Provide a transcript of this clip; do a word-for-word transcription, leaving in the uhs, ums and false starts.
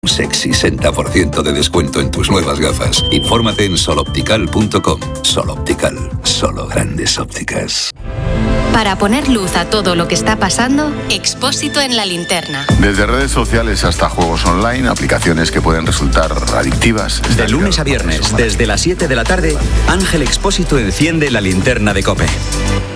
Un sexy sesenta por ciento de descuento en tus nuevas gafas. Infórmate en sol optical punto com. Sol Optical, solo grandes ópticas. Para poner luz a todo lo que está pasando, Expósito en la linterna. Desde redes sociales hasta juegos online, aplicaciones que pueden resultar adictivas. De lunes a viernes, desde las siete de la tarde, Ángel Expósito enciende la linterna de COPE.